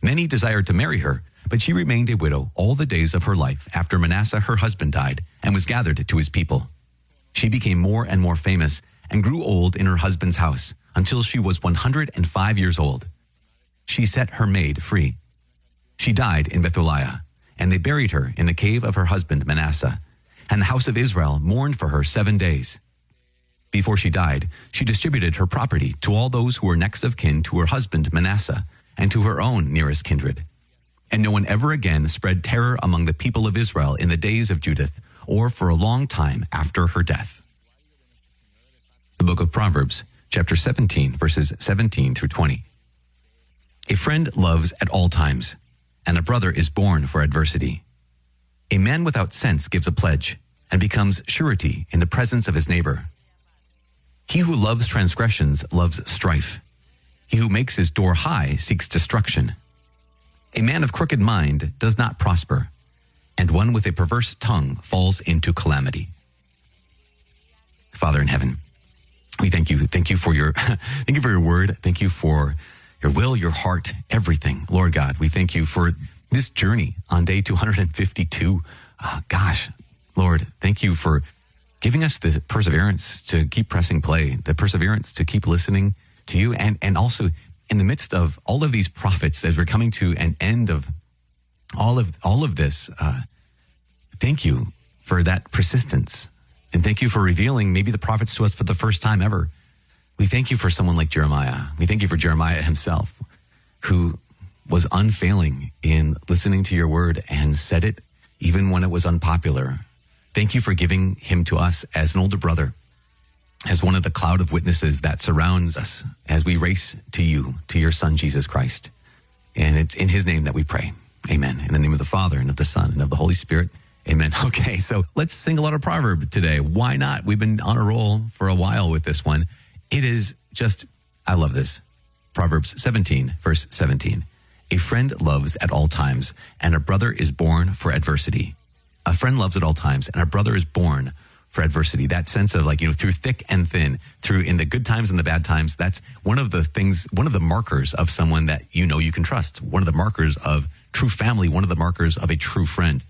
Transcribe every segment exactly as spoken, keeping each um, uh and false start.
Many desired to marry her, but she remained a widow all the days of her life after Manasseh her husband died and was gathered to his people. She became more and more famous and grew old in her husband's house until she was one hundred five years old. She set her maid free. She died in Bethlehem, and they buried her in the cave of her husband Manasseh, and the house of Israel mourned for her seven days. Before she died, she distributed her property to all those who were next of kin to her husband Manasseh and to her own nearest kindred. And no one ever again spread terror among the people of Israel in the days of Judith, or for a long time after her death. The book of Proverbs, chapter seventeen, verses seventeen through twenty. A friend loves at all times, and a brother is born for adversity. A man without sense gives a pledge and becomes surety in the presence of his neighbor. He who loves transgressions loves strife. He who makes his door high seeks destruction. A man of crooked mind does not prosper, and one with a perverse tongue falls into calamity. Father in heaven, we thank you. Thank you for your, thank you for your word. Thank you for your will, your heart, everything. Lord God, we thank you for this journey on day two hundred fifty-two. Uh, gosh, Lord, thank you for giving us the perseverance to keep pressing play, the perseverance to keep listening to you, and, and also in the midst of all of these prophets as we're coming to an end of all of all of this, uh, thank you for that persistence. And thank you for revealing maybe the prophets to us for the first time ever. We thank you for someone like Jeremiah. We thank you for Jeremiah himself, who was unfailing in listening to your word and said it even when it was unpopular. Thank you for giving him to us as an older brother, as one of the cloud of witnesses that surrounds us as we race to you, to your son, Jesus Christ. And it's in his name that we pray. Amen. In the name of the Father and of the Son and of the Holy Spirit. Amen. Okay, so let's sing a lot of proverb today. Why not? We've been on a roll for a while with this one. It is just, I love this. Proverbs seventeen, verse seventeen. A friend loves at all times, and a brother is born for adversity. A friend loves at all times, and a brother is born for adversity. That sense of like, you know, through thick and thin, through in the good times and the bad times, that's one of the things, one of the markers of someone that you know you can trust. One of the markers of true family, one of the markers of a true friend.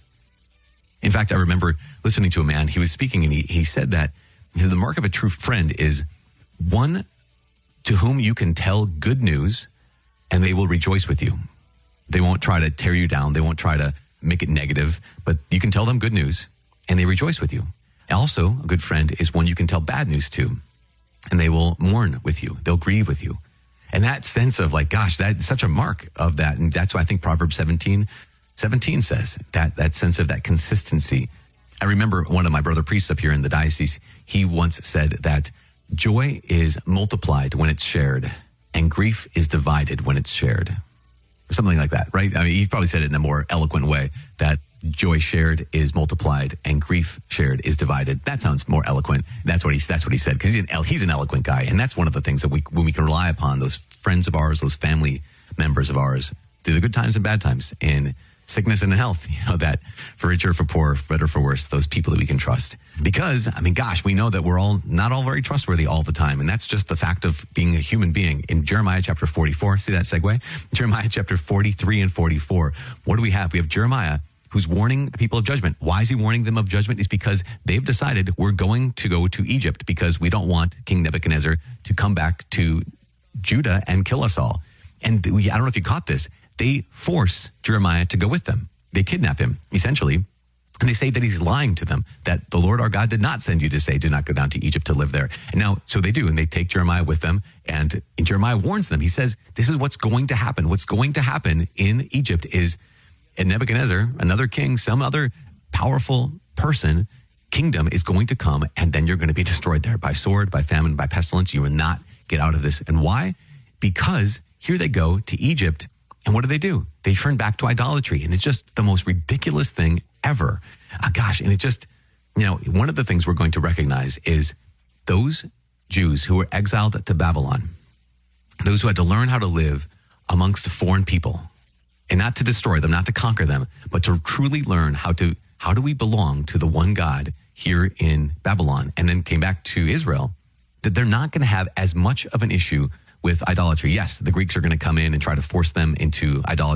In fact, I remember listening to a man, he was speaking and he, he said that the mark of a true friend is one to whom you can tell good news and they will rejoice with you. They won't try to tear you down. They won't try to make it negative, but you can tell them good news and they rejoice with you. Also, a good friend is one you can tell bad news to and they will mourn with you. They'll grieve with you. And that sense of like, gosh, that's such a mark of that. And that's why I think Proverbs seventeen, seventeen says that, that sense of that consistency. I remember one of my brother priests up here in the diocese, he once said that joy is multiplied when it's shared and grief is divided when it's shared. Or something like that, right? I mean, he probably said it in a more eloquent way, that joy shared is multiplied and grief shared is divided. That sounds more eloquent. That's what he, that's what he said, because he's an, he's an eloquent guy. And that's one of the things that we, when we can rely upon those friends of ours, those family members of ours, through the good times and bad times, in sickness and in health, you know, that for richer, for poor, for better, for worse, those people that we can trust. Because, I mean, gosh, we know that we're all not all very trustworthy all the time. And that's just the fact of being a human being. In Jeremiah chapter forty-four, see that segue? Jeremiah chapter forty-three and forty-four. What do we have? We have Jeremiah who's warning the people of judgment. Why is he warning them of judgment? Is because they've decided we're going to go to Egypt because we don't want King Nebuchadnezzar to come back to Judah and kill us all. And we, I don't know if you caught this. They force Jeremiah to go with them. They kidnap him, essentially. And they say that he's lying to them, that the Lord our God did not send you to say, do not go down to Egypt to live there. And now, so they do, and they take Jeremiah with them. And Jeremiah warns them. He says, this is what's going to happen. What's going to happen in Egypt is and Nebuchadnezzar, another king, some other powerful person, kingdom is going to come, and then you're going to be destroyed there by sword, by famine, by pestilence. You will not get out of this. And why? Because here they go to Egypt, and what do they do? They turn back to idolatry, and it's just the most ridiculous thing ever. Uh, gosh, and it just, you know, one of the things we're going to recognize is those Jews who were exiled to Babylon, those who had to learn how to live amongst foreign people, and not to destroy them, not to conquer them, but to truly learn how to, how do we belong to the one God here in Babylon, and then came back to Israel, that they're not going to have as much of an issue with idolatry. Yes, the Greeks are going to come in and try to force them into idolatry.